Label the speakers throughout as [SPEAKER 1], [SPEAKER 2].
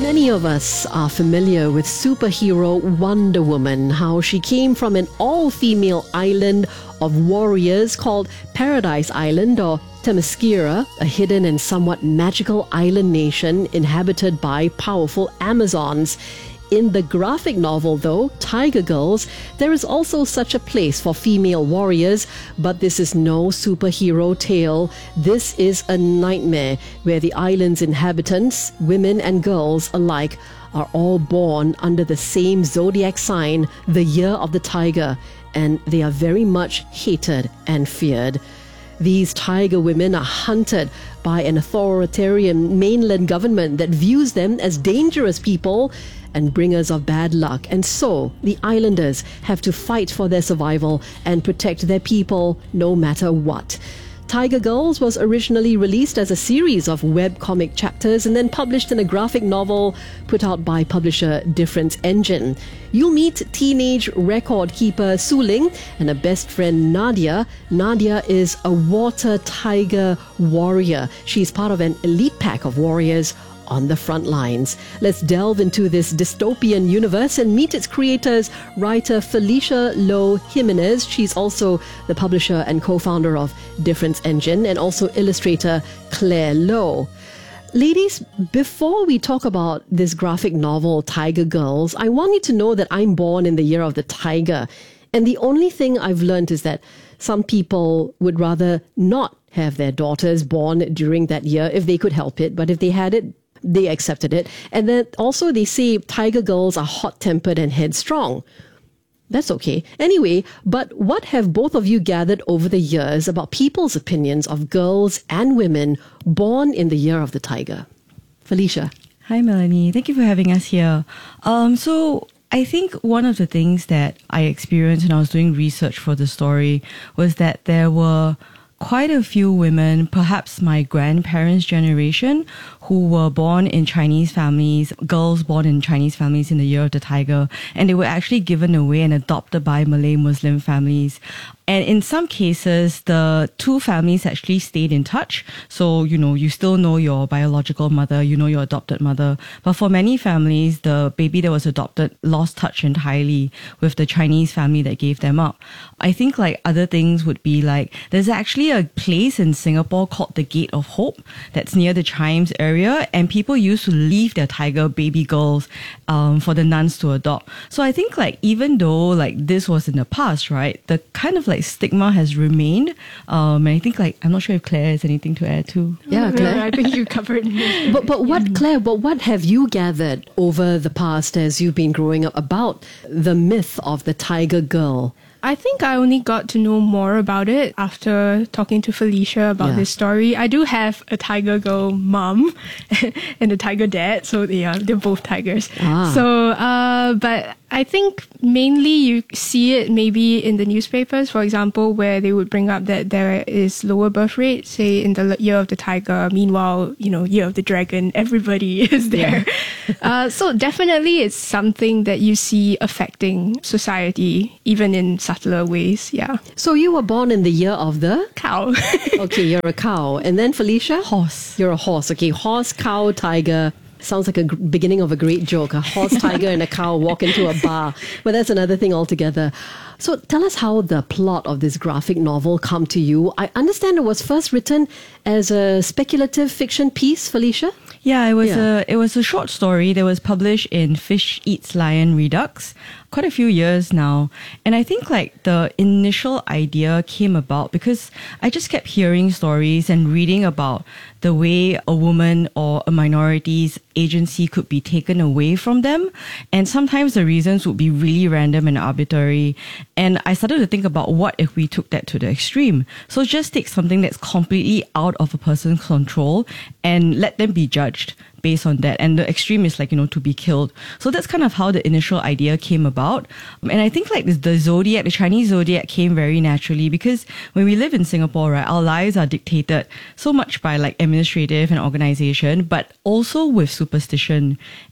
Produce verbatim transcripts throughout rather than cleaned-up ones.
[SPEAKER 1] Many of us are familiar with superhero Wonder Woman, how she came from an all-female island of warriors called Paradise Island or Themyscira, a hidden and somewhat magical island nation inhabited by powerful Amazons. In the graphic novel, though, Tiger Girls, there is also such a place for female warriors, but this is no superhero tale. This is a nightmare where the island's inhabitants, women and girls alike, are all born under the same zodiac sign, the year of the tiger, and they are very much hated and feared. These tiger women are hunted by an authoritarian mainland government that views them as dangerous people and bringers of bad luck. And so the islanders have to fight for their survival and protect their people no matter what. Tiger Girls was originally released as a series of webcomic chapters and then published in a graphic novel put out by publisher Difference Engine. You'll meet teenage record keeper Su Ling and her best friend Nadia. Nadia is a water tiger warrior. She's part of an elite pack of warriors on the front lines. Let's delve into this dystopian universe and meet its creators, writer Felicia Lowe Jimenez. She's also the publisher and co-founder of Difference Engine, and also illustrator Claire Lowe. Ladies, before we talk about this graphic novel, Tiger Girls, I want you to know that I'm born in the year of the tiger. And the only thing I've learned is that some people would rather not have their daughters born during that year if they could help it. But if they had it, they accepted it. And then also they say tiger girls are hot-tempered and headstrong. That's okay. Anyway, but what have both of you gathered over the years about people's opinions of girls and women born in the year of the tiger? Felicia.
[SPEAKER 2] Hi, Melanie. Thank you for having us here. Um, so I think one of the things that I experienced when I was doing research for the story was that there were quite a few women, perhaps my grandparents' generation, who were born in Chinese families, girls born in Chinese families in the year of the tiger, and they were actually given away and adopted by Malay Muslim families. And in some cases, the two families actually stayed in touch. So, you know, you still know your biological mother, you know your adopted mother. But for many families, the baby that was adopted lost touch entirely with the Chinese family that gave them up. I think like other things would be like, there's actually a place in Singapore called the Gate of Hope that's near the Chimes area, and people used to leave their tiger baby girls um, for the nuns to adopt. So I think like even though like this was in the past, right, the kind of like stigma has remained. Um, and I think like, I'm not sure if Claire has anything to add too.
[SPEAKER 1] Yeah, Claire.
[SPEAKER 3] I think you covered it.
[SPEAKER 1] But, but what, Claire, but what have you gathered over the past as you've been growing up about the myth of the tiger girl?
[SPEAKER 3] I think I only got to know more about it after talking to Felicia about
[SPEAKER 1] Yeah.
[SPEAKER 3] this story. I do have a tiger girl mom and a tiger dad, so they are they're both tigers.
[SPEAKER 1] Ah.
[SPEAKER 3] So, uh, but I think mainly you see it maybe in the newspapers, for example, where they would bring up that there is lower birth rate, say in the year of the tiger. Meanwhile, you know, year of the dragon, everybody is there.
[SPEAKER 1] Yeah.
[SPEAKER 3] uh, so definitely it's something that you see affecting society, even in subtler ways. Yeah.
[SPEAKER 1] So you were born in the year of the...
[SPEAKER 3] Cow.
[SPEAKER 1] Okay, you're a cow. And then Felicia?
[SPEAKER 2] Horse.
[SPEAKER 1] You're a horse. Okay, horse, cow, tiger. Sounds like a g- beginning of a great joke. A horse, tiger, and a cow walk into a bar. But that's another thing altogether. So tell us how the plot of this graphic novel come to you. I understand it was first written as a speculative fiction piece, Felicia?
[SPEAKER 2] Yeah, it was
[SPEAKER 1] Yeah.
[SPEAKER 2] a it was a short story that was published in Fish Eats Lion Redux quite a few years now. And I think like the initial idea came about because I just kept hearing stories and reading about the way a woman or a minority's agency could be taken away from them. And sometimes the reasons would be really random and arbitrary. And I started to think about what if we took that to the extreme. So just take something that's completely out of a person's control and let them be judged based on that. And the extreme is like, you know, to be killed. So that's kind of how the initial idea came about. And I think like this, the zodiac, the Chinese zodiac came very naturally because when we live in Singapore, right, our lives are dictated so much by like administrative and organization, but also with superstition.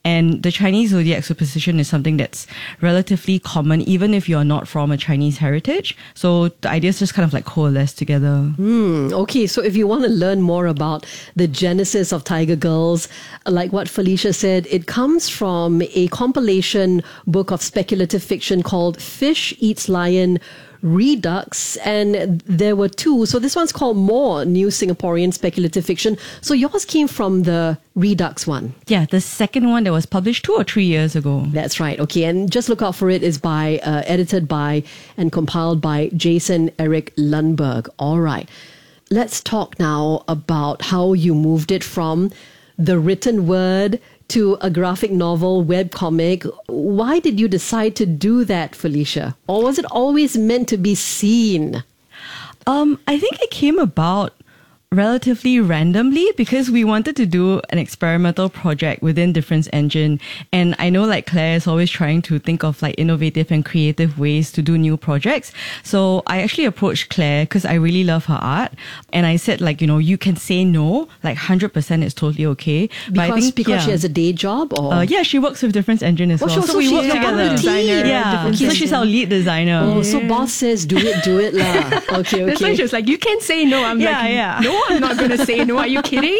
[SPEAKER 2] And the Chinese zodiac superstition is something that's relatively common, even if you're not from a Chinese heritage. So the ideas just kind of like coalesce together.
[SPEAKER 1] Mm, okay, so if you want to learn more about the genesis of Tiger Girls, like what Felicia said, it comes from a compilation book of speculative fiction called Fish Eats Lion Redux, and there were two. So this one's called More New Singaporean Speculative Fiction. So yours came from the Redux one.
[SPEAKER 2] Yeah, the second one that was published two or three years ago.
[SPEAKER 1] That's right. Okay, and just look out for it. Is by uh, edited by and compiled by Jason Eric Lundberg. All right, let's talk now about how you moved it from the written word to a graphic novel webcomic. Why did you decide to do that, Felicia? Or was it always meant to be seen?
[SPEAKER 2] Um, I think it came about relatively randomly because we wanted to do an experimental project within Difference Engine, and I know like Claire is always trying to think of like innovative and creative ways to do new projects. So I actually approached Claire because I really love her art, and I said like, you know, you can say no, like one hundred percent is totally okay.
[SPEAKER 1] Because,
[SPEAKER 2] but I think,
[SPEAKER 1] because
[SPEAKER 2] yeah.
[SPEAKER 1] she has a day job? Or
[SPEAKER 2] Uh, yeah, she works with Difference Engine as
[SPEAKER 1] Oh,
[SPEAKER 2] well.
[SPEAKER 1] so-
[SPEAKER 2] So,
[SPEAKER 1] so
[SPEAKER 2] we
[SPEAKER 1] she's
[SPEAKER 2] work
[SPEAKER 1] a
[SPEAKER 2] together.
[SPEAKER 1] designer,
[SPEAKER 2] Yeah,
[SPEAKER 3] Difference
[SPEAKER 2] so
[SPEAKER 3] Engine.
[SPEAKER 2] she's our lead designer.
[SPEAKER 1] Oh, so boss says do it, do it lah. Okay,
[SPEAKER 3] That's why
[SPEAKER 1] okay.
[SPEAKER 3] she was like, you can say no. I'm
[SPEAKER 2] Yeah,
[SPEAKER 3] like,
[SPEAKER 2] yeah.
[SPEAKER 3] no, I'm not going to say no. Are you kidding?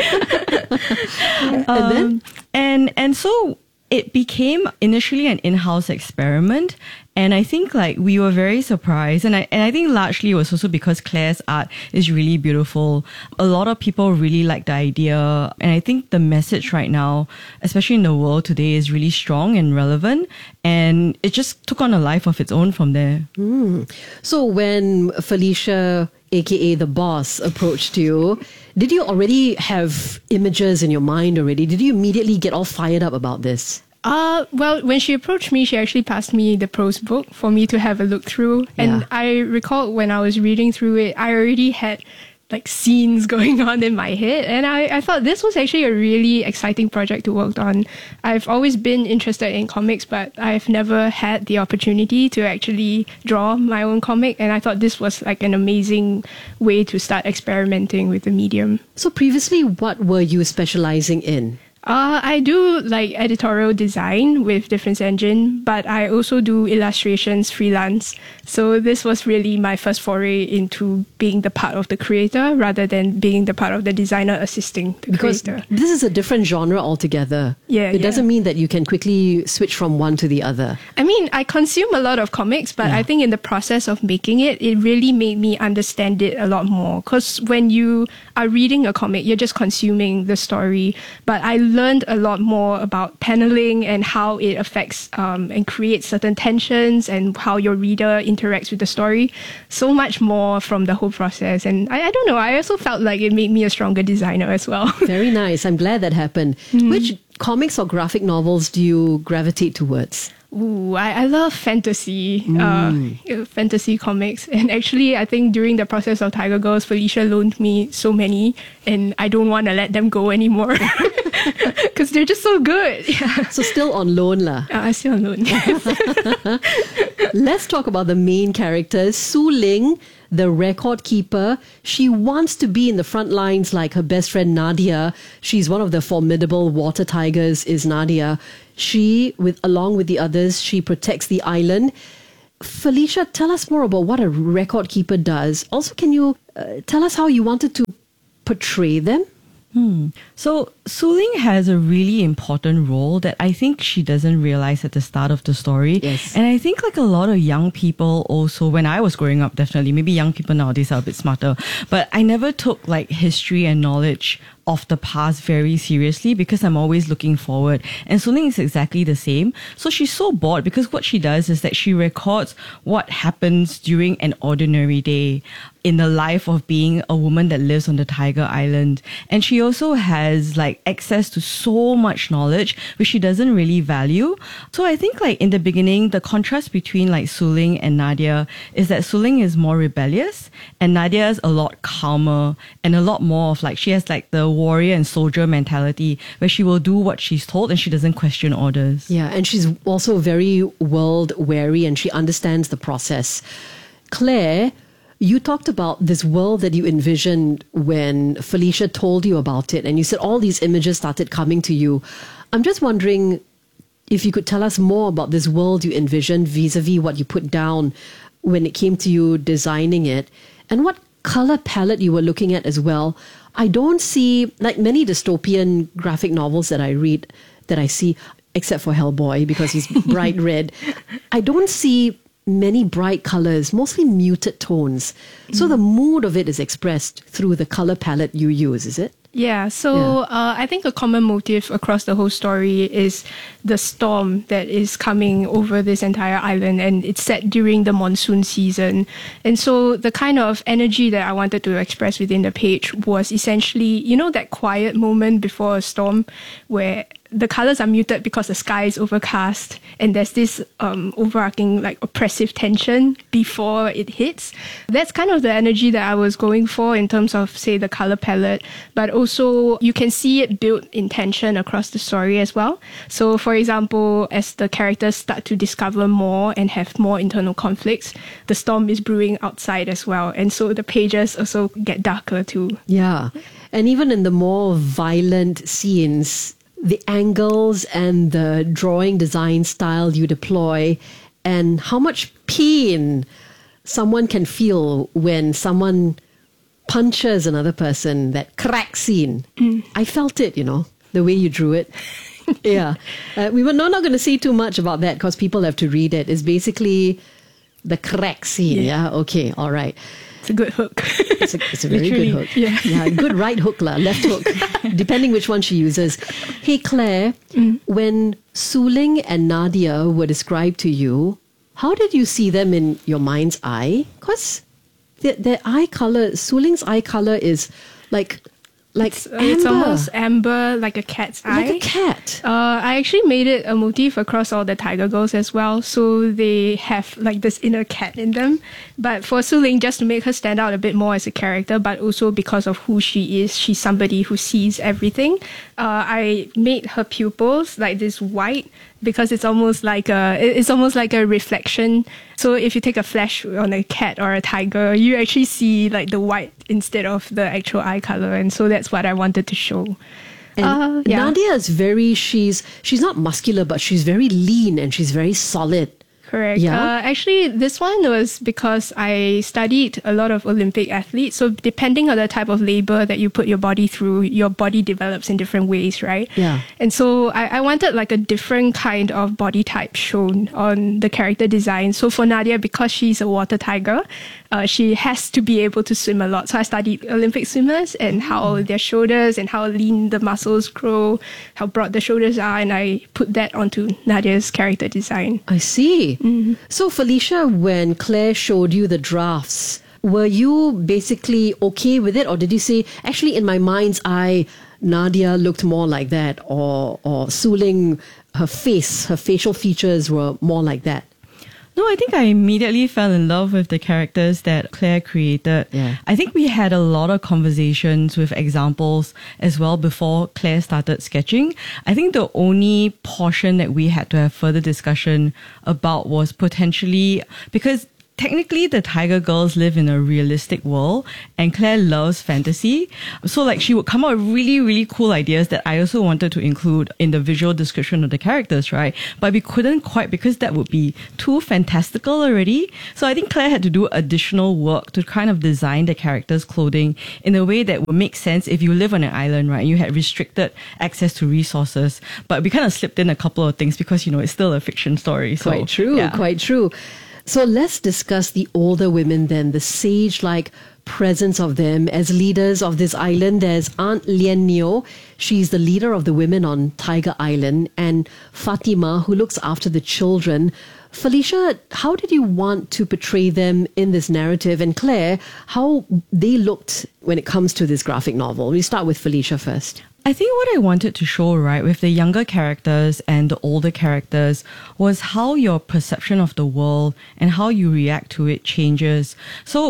[SPEAKER 1] And then?
[SPEAKER 2] Um, and and so it became initially an in-house experiment, and I think like we were very surprised, and I and I think largely it was also because Claire's art is really beautiful. A lot of people really like the idea, and I think the message right now, especially in the world today, is really strong and relevant, and it just took on a life of its own from there.
[SPEAKER 1] So when Felicia, aka the boss, approached you, did you already have images in your mind already? Did you immediately get all fired up about this?
[SPEAKER 3] Uh, well, when she approached me, she actually passed me the prose book for me to have a look through. And
[SPEAKER 1] Yeah.
[SPEAKER 3] I recall when I was reading through it, I already had like scenes going on in my head. And I, I thought this was actually a really exciting project to work on. I've always been interested in comics, but I've never had the opportunity to actually draw my own comic. And I thought this was like an amazing way to start experimenting with the medium.
[SPEAKER 1] So previously, what were you specializing in?
[SPEAKER 3] Uh, I do like editorial design with Difference Engine, but I also do illustrations freelance. So this was really my first foray into being the part of the creator rather than being the part of the designer assisting the
[SPEAKER 1] Because
[SPEAKER 3] creator.
[SPEAKER 1] this is a different genre altogether.
[SPEAKER 3] Yeah,
[SPEAKER 1] It
[SPEAKER 3] yeah.
[SPEAKER 1] doesn't mean that you can quickly switch from one to the other.
[SPEAKER 3] I mean, I consume a lot of comics, but
[SPEAKER 1] Yeah.
[SPEAKER 3] I think in the process of making it, it really made me understand it a lot more. Because when you are reading a comic, you're just consuming the story. But I learned a lot more about paneling and how it affects um, and creates certain tensions and how your reader interacts with the story. So much more from the whole process. And I, I don't know, I also felt like it made me a stronger designer as well.
[SPEAKER 1] Very nice. I'm glad that happened. Which comics or graphic novels do you gravitate towards?
[SPEAKER 3] Ooh, I, I love fantasy, uh, fantasy comics. And actually, I think during the process of Tiger Girls, Felicia loaned me so many, and I don't want to let them go anymore because they're just so good. Yeah.
[SPEAKER 1] So still on loan lah.
[SPEAKER 3] Uh, I still loan.
[SPEAKER 1] Let's talk about the main characters. Su Ling, the record keeper. She wants to be in the front lines like her best friend Nadia. She's one of the formidable water tigers, is Nadia. She, with along with the others, she protects the island. Felicia, tell us more about what a record keeper does. Also, can you uh, tell us how you wanted to portray them?
[SPEAKER 2] Hmm. So Su Ling has a really important role that I think she doesn't realize at the start of the story.
[SPEAKER 1] Yes.
[SPEAKER 2] And I think like a lot of young people also, when I was growing up, definitely, maybe young people nowadays are a bit smarter, but I never took like history and knowledge of the past very seriously because I'm always looking forward. And Su Ling is exactly the same. So she's so bored because what she does is that she records what happens during an ordinary day in the life of being a woman that lives on the Tiger Island. And she also has like access to so much knowledge which she doesn't really value. So I think like in the beginning, the contrast between like Su Ling and Nadia is that Su Ling is more rebellious and Nadia is a lot calmer and a lot more of like, she has like the warrior and soldier mentality where she will do what she's told and she doesn't question orders.
[SPEAKER 1] Yeah, and she's also very world wary and she understands the process. Claire, you talked about this world that you envisioned when Felicia told you about it, and you said all these images started coming to you. I'm just wondering if you could tell us more about this world you envisioned vis-a-vis what you put down when it came to you designing it, and what color palette you were looking at as well. I don't see, like many dystopian graphic novels that I read, that I see, except for Hellboy because he's bright red, I don't see many bright colors, mostly muted tones. So the mood of it is expressed through the color palette you use, is it?
[SPEAKER 3] Yeah, so
[SPEAKER 1] Yeah.
[SPEAKER 3] Uh, I think a common motif across the whole story is the storm that is coming over this entire island, and it's set during the monsoon season. And so the kind of energy that I wanted to express within the page was essentially, you know, that quiet moment before a storm where the colors are muted because the sky is overcast and there's this um, overarching like oppressive tension before it hits. That's kind of the energy that I was going for in terms of, say, the color palette, but also you can see it built in tension across the story as well. So for example, as the characters start to discover more and have more internal conflicts, the storm is brewing outside as well. And so the pages also get darker too.
[SPEAKER 1] Yeah. And even in the more violent scenes, the angles and the drawing design style you deploy, and how much pain someone can feel when someone punches another person, that crack scene. Mm. I felt it, you know, the way you drew it. Yeah. Uh, we were not, not going to say too much about that because people have to read it. It's basically the crack scene. Yeah. yeah? Okay. All right.
[SPEAKER 3] It's a good hook.
[SPEAKER 1] It's a, it's a very
[SPEAKER 3] Literally,
[SPEAKER 1] good hook.
[SPEAKER 3] Yeah.
[SPEAKER 1] yeah, good right hook, la, left hook, depending which one she uses. Hey, Claire, mm. when Su Ling and Nadia were described to you, how did you see them in your mind's eye? Because their, their eye color, Su Ling's eye color is like like
[SPEAKER 3] it's,
[SPEAKER 1] amber.
[SPEAKER 3] It's almost amber, like a cat's eye.
[SPEAKER 1] Like a cat.
[SPEAKER 3] Uh, I actually made it a motif across all the Tiger Girls as well, so they have like this inner cat in them. But for Su Ling, just to make her stand out a bit more as a character, but also because of who she is, she's somebody who sees everything. Uh, I made her pupils like this white because it's almost like a it's almost like a reflection. So if you take a flash on a cat or a tiger, you actually see like the white instead of the actual eye color, and so that's what I wanted to show.
[SPEAKER 1] And
[SPEAKER 3] uh, yeah.
[SPEAKER 1] Nadia is very she's she's not muscular, but she's very lean and she's very solid.
[SPEAKER 3] Correct.
[SPEAKER 1] Yeah.
[SPEAKER 3] Uh, actually, this one was because I studied a lot of Olympic athletes. So depending on the type of labor that you put your body through, your body develops in different ways, right?
[SPEAKER 1] Yeah.
[SPEAKER 3] And so I, I wanted like a different kind of body type shown on the character design. So for Nadia, because she's a water tiger, uh, she has to be able to swim a lot. So I studied Olympic swimmers and how their shoulders and how lean the muscles grow, how broad the shoulders are, and I put that onto Nadia's character design.
[SPEAKER 1] I see. Mm-hmm. So Felicia, when Claire showed you the drafts, were you basically okay with it, or did you say, actually in my mind's eye, Nadia looked more like that, or or Su Ling, her face, her facial features were more like that?
[SPEAKER 2] No, I think I immediately fell in love with the characters that Claire created.
[SPEAKER 1] Yeah.
[SPEAKER 2] I think we had a lot of conversations with examples as well before Claire started sketching. I think the only portion that we had to have further discussion about was potentially, because technically the Tiger Girls live in a realistic world and Claire loves fantasy. So like she would come up with really, really cool ideas that I also wanted to include in the visual description of the characters, right? But we couldn't quite because that would be too fantastical already. So I think Claire had to do additional work to kind of design the characters' clothing in a way that would make sense if you live on an island, right? You had restricted access to resources, but we kind of slipped in a couple of things because, you know, it's still a fiction story. So,
[SPEAKER 1] quite true,
[SPEAKER 2] yeah.
[SPEAKER 1] quite true. So let's discuss the older women then, the sage-like presence of them as leaders of this island. There's Aunt Lien Neo. She's the leader of the women on Tiger Island, and Fatima, who looks after the children. Felicia, how did you want to portray them in this narrative? And Claire, how they looked when it comes to this graphic novel? We start with Felicia first.
[SPEAKER 2] I think what I wanted to show, right, with the younger characters and the older characters was how your perception of the world and how you react to it changes. So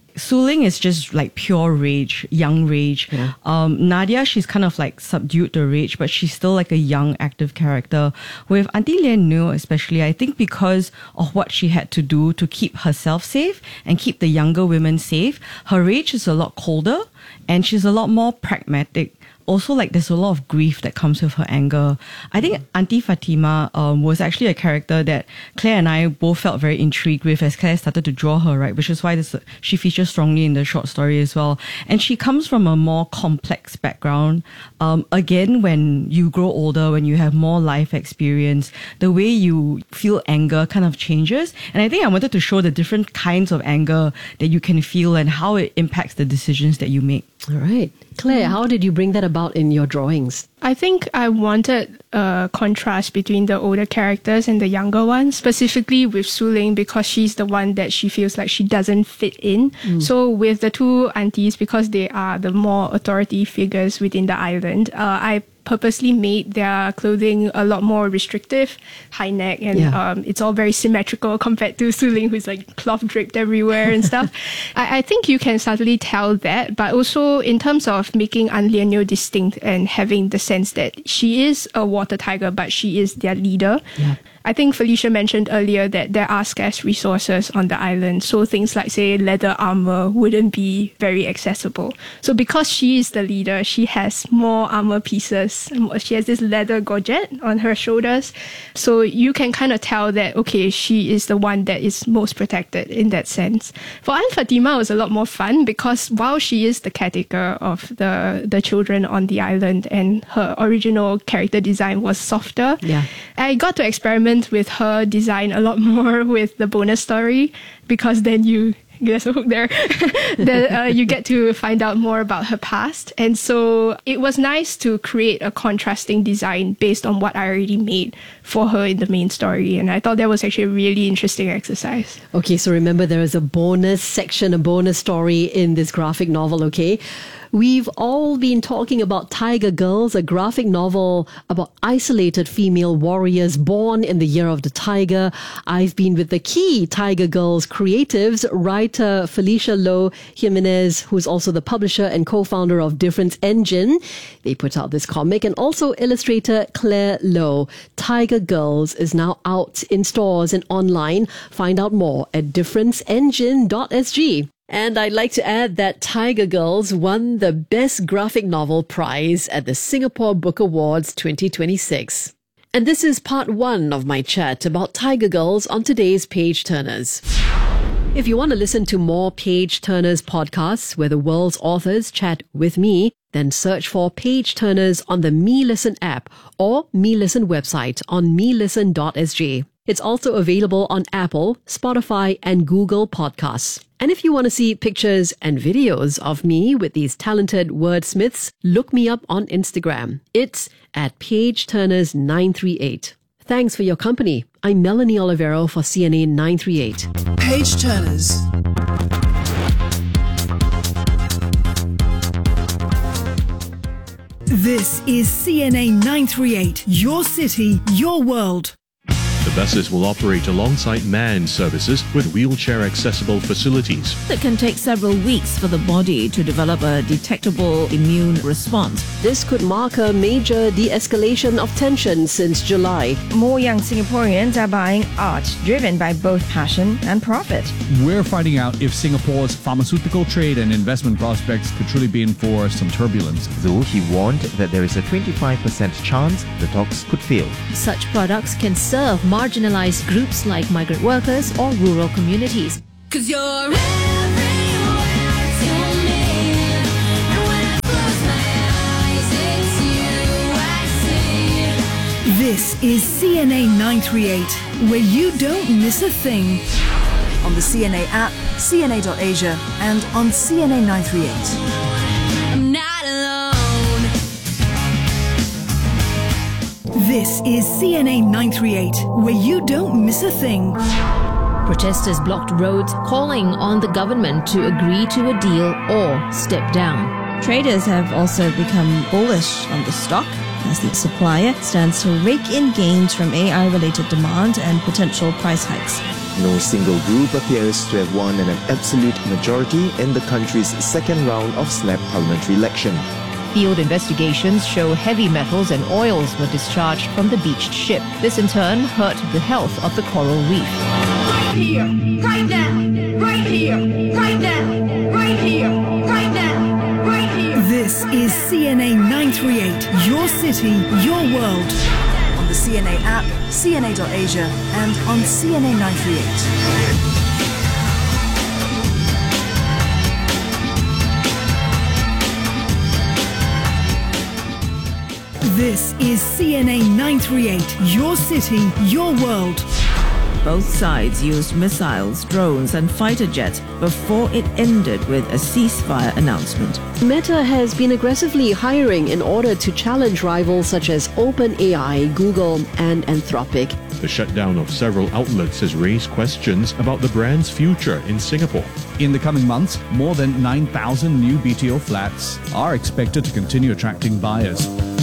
[SPEAKER 2] Suling is just like pure rage, young rage.
[SPEAKER 1] Yeah.
[SPEAKER 2] Um, Nadia, she's kind of like subdued the rage, but she's still like a young, active character. With Auntie Lian Nu, especially, I think because of what she had to do to keep herself safe and keep the younger women safe, her rage is a lot colder and she's a lot more pragmatic. Also, like, there's a lot of grief that comes with her anger. I think Auntie Fatima um, was actually a character that Claire and I both felt very intrigued with as Claire started to draw her, right? Which is why this, she features strongly in the short story as well. And she comes from a more complex background. Um, again, when you grow older, when you have more life experience, the way you feel anger kind of changes. And I think I wanted to show the different kinds of anger that you can feel and how it impacts the decisions that you make.
[SPEAKER 1] All right. Claire, how did you bring that about in your drawings?
[SPEAKER 3] I think I wanted a contrast between the older characters and the younger ones, specifically with Suling, because she's the one that she feels like she doesn't fit in. Mm. So with the two aunties, because they are the more authority figures within the island, uh, I purposely made their clothing a lot more restrictive, high neck, and yeah. um, it's all very symmetrical compared to Suling, who's like cloth draped everywhere and stuff. I, I think you can subtly tell that, but also in terms of making An Lian Nu distinct and having the sense that she is a water tiger, but she is their leader.
[SPEAKER 1] Yeah.
[SPEAKER 3] I think Felicia mentioned earlier that there are scarce resources on the island, so things like, say, leather armor wouldn't be very accessible. So because she is the leader, she has more armor pieces. She has this leather gorget on her shoulders. So you can kind of tell that, okay, she is the one that is most protected in that sense. For Aunt Fatima, it was a lot more fun because while she is the caretaker of the, the children on the island and her original character design was softer,
[SPEAKER 1] yeah.
[SPEAKER 3] I got to experiment with her design a lot more with the bonus story, because then you there's a hook there that uh, you get to find out more about her past. And so it was nice to create a contrasting design based on what I already made for her in the main story. And I thought that was actually a really interesting exercise.
[SPEAKER 1] Okay, so remember there is a bonus section, a bonus story in this graphic novel, okay? We've all been talking about Tiger Girls, a graphic novel about isolated female warriors born in the year of the tiger. I've been with the key Tiger Girls creatives, writer Felicia Loh Jimenez, who's also the publisher and co-founder of Difference Engine. They put out this comic, and also illustrator Claire Loh. Tiger Girls is now out in stores and online. Find out more at difference engine dot s g. And I'd like to add that Tiger Girls won the Best Graphic Novel prize at the Singapore Book Awards twenty twenty-six. And this is part one of my chat about Tiger Girls on today's Page Turners. If you want to listen to more Page Turners podcasts where the world's authors chat with me, then search for Page Turners on the Me Listen app or Me Listen website on me listen dot s g. It's also available on Apple, Spotify, and Google Podcasts. And if you want to see pictures and videos of me with these talented wordsmiths, look me up on Instagram. It's at Page Turners nine three eight. Thanks for your company. I'm Melanie Olivero for C N A nine three eight.
[SPEAKER 4] Page Turners. This is C N A nine three eight, your city, your world.
[SPEAKER 5] The buses will operate alongside manned services with wheelchair-accessible facilities.
[SPEAKER 6] It can take several weeks for the body to develop a detectable immune response.
[SPEAKER 1] This could mark a major de-escalation of tension since July.
[SPEAKER 7] More young Singaporeans are buying art driven by both passion and profit.
[SPEAKER 8] We're finding out if Singapore's pharmaceutical trade and investment prospects could truly be in for some turbulence.
[SPEAKER 9] Though he warned that there is a twenty-five percent chance the talks could fail.
[SPEAKER 10] Such products can serve marginalized groups like migrant workers or rural communities.
[SPEAKER 11] 'Cause you're everywhere to me, and when I close my eyes, it's you I see.
[SPEAKER 4] This is C N A nine three eight, where you don't miss a thing. On the C N A app, C N A dot asia, and on C N A nine three eight.
[SPEAKER 11] I'm not alone.
[SPEAKER 4] This is C N A nine three eight, where you don't miss a thing.
[SPEAKER 10] Protesters blocked roads, calling on the government to agree to a deal or step down.
[SPEAKER 7] Traders have also become bullish on the stock as the supplier stands to rake in gains from A I-related demand and potential price hikes.
[SPEAKER 12] No single group appears to have won an absolute majority in the country's second round of S N A P parliamentary election.
[SPEAKER 10] Field investigations show heavy metals and oils were discharged from the beached ship. This in turn hurt the health of the coral reef.
[SPEAKER 11] Right here, right now, right here, right now, right here, right now, right here.
[SPEAKER 4] This is C N A nine thirty-eight, your city, your world. On the C N A app, C N A dot Asia, and on C N A nine thirty-eight. This is C N A nine thirty-eight, your city, your world.
[SPEAKER 6] Both sides used missiles, drones, and fighter jets before it ended with a ceasefire announcement.
[SPEAKER 1] Meta has been aggressively hiring in order to challenge rivals such as OpenAI, Google, and Anthropic.
[SPEAKER 5] The shutdown of several outlets has raised questions about the brand's future in Singapore.
[SPEAKER 8] In the coming months, more than nine thousand new B T O flats are expected to continue attracting buyers.